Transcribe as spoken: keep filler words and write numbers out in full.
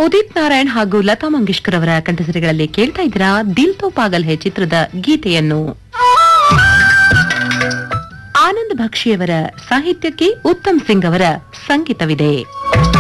ಉದಿತ್ ನಾರಾಯಣ್ ಹಾಗೂ ಲತಾ ಮಂಗೇಶ್ಕರ್ ಅವರ ಕಂಠಸಿರಿಗಳಲ್ಲಿ ಕೇಳ್ತಾ ಇದ್ದೀರಾ ದಿಲ್ ತೋ ಪಾಗಲ್ ಹೇ ಚಿತ್ರದ ಗೀತೆಯನ್ನು. ಆನಂದ್ ಭಕ್ಷಿಯವರ ಸಾಹಿತ್ಯಕ್ಕೆ ಉತ್ತಮ್ ಸಿಂಗ್ ಅವರ ಸಂಗೀತವಿದೆ.